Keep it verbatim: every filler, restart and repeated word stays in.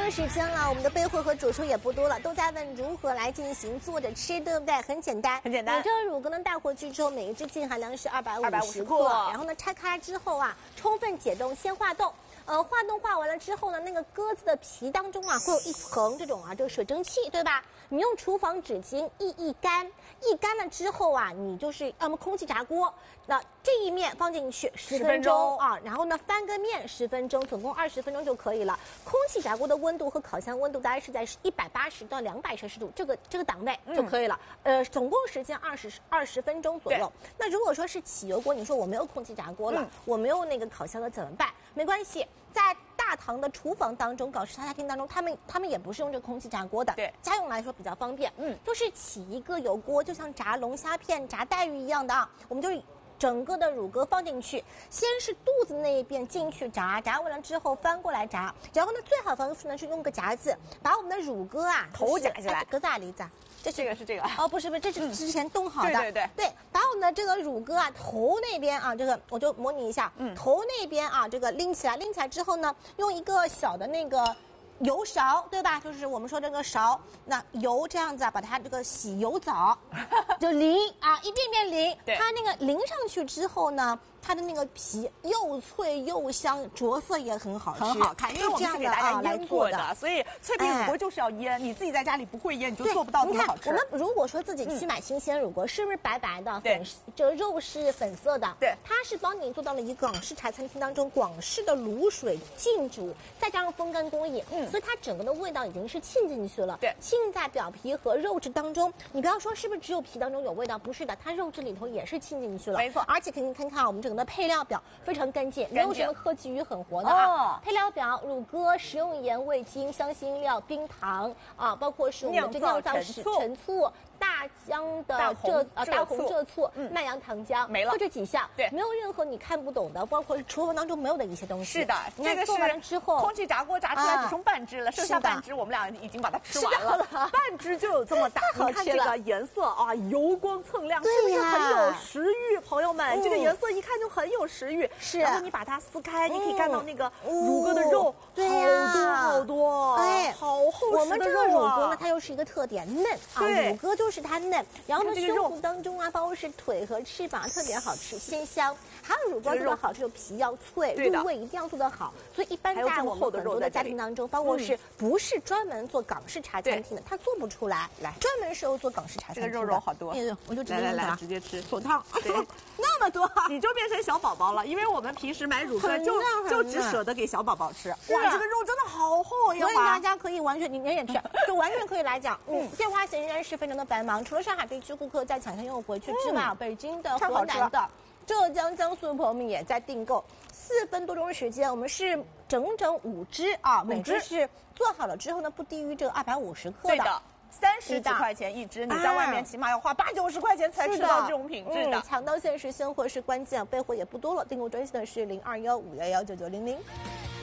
的时间了，我们的备货和主厨也不多了，都在问如何来进行做着吃，对不对？很简单， 很简单。 你这个乳鸽呢带回去之后，每一只净含量是二百五十克，然后呢拆开之后啊，充分解冻，先化冻。呃，化冻化完了之后呢，那个鸽子的皮当中啊，会有一层这种啊，这个水蒸气，对吧？你用厨房纸巾一一干，一干了之后啊，你就是要么空气炸锅，那这一面放进去十分钟啊，然后呢翻个面十分钟，总共二十分钟就可以了。空气炸锅的温度和烤箱温度大概是在一百八十到两百摄氏度这个这个档位就可以了。嗯、呃，总共时间二十二十分钟左右。那如果说是起油锅，你说我没有空气炸锅了，嗯、我没有那个烤箱了怎么办？没关系。在大唐的厨房当中，搞食茶餐厅当中，他们他们也不是用这个空气炸锅的，对，家用来说比较方便。嗯，就是起一个油锅，就像炸龙虾片、炸带鱼一样的啊，我们就整个的乳鸽放进去，先是肚子那一边进去炸，炸完了之后翻过来炸，然后呢，最好的方式呢是用个夹子把我们的乳鸽啊头夹起来， 鸽子啊梨子。 这这个是这个哦，不是不是，这是之前冻好的。 嗯、对对对对，把我们的这个乳鸽啊头那边啊，这个我就模拟一下，嗯，头那边啊，这个拎起来，拎起来之后呢，用一个小的那个油勺，对吧？就是我们说这个勺，那油这样子啊，把它这个洗油澡，就淋啊，一遍遍淋。它那个淋上去之后呢，它的那个皮又脆又香，着色也很好吃， 很好看。因为我们是给大家腌过的， 的所以脆皮乳鸽就是要腌。哎、你自己在家里不会腌，你就做不到这么好吃。 我们如果说自己去买新鲜乳鸽，嗯、是不是白白的，粉这个肉是粉色的？ 对， 它是帮你做到了一个广式茶餐厅当中广式的卤水浸煮，再加上风干工艺，嗯，所以它整个的味道已经是沁进去了。 对， 沁在表皮和肉质当中。你不要说是不是只有皮当中有味道，不是的，它肉质里头也是沁进去了。 没错， 而且可以看看我们整个的配料表。非常干净，没有什么科技与狠活的啊。哦、配料表：乳鸽、食用盐、味精、香辛料、冰糖啊，包括是我们的这酿造陈醋、陈醋、大姜的这呃大红浙醋、嗯、麦芽糖浆， 没了， 就这几项。 对， 没有任何你看不懂的，包括是厨房当中没有的一些东西。 是的，这个做完了之后， 空气炸锅炸出来只剩半只了，剩下半只我们俩已经把它吃完了，半只就有这么大。你看这个颜色啊，油光蹭亮，是不是很有食欲？朋友们，这个颜色一看就很有食欲。 是， 然后你把它撕开，你可以看到那个乳鸽的肉， 对呀，好多好多，哎，好厚实的肉啊。 我们这个乳鸽呢，它又是一个特点，嫩啊，乳鸽就是它嫩。然后呢，胸部当中啊，包括是腿和翅膀特别好吃，鲜香。还有乳鸽做的好，就是皮要脆，入味一定要做得好。所以一般在我们很多的家庭当中，包括是不是专门做港式茶餐厅的，它做不出来。来，专门是做港式茶餐厅的。 这个肉肉好多， 我就直接来来来，直接吃， 手烫。 对， 那么多， 你就变成小宝宝了。因为我们平时买乳鸽就就只舍得给小宝宝吃。哇，这个肉真的好厚呀！ 所以大家可以完全，你也吃，就完全可以来讲，嗯，电话线仍然是非常的繁忙。除了上海地区顾客在抢先用回去之外，北京的、河南的、浙江、江苏的朋友们也在订购。四分多钟的时间，我们是整整五只啊，每只是做好了之后呢，不低于这个二百五十克的。 对的。三十几块钱一只，你在外面起码要花八九十块钱才吃到这种品质的。 嗯、抢到限时现货是关键，备货也不多了。订购专线的是零二幺五幺幺九九零零。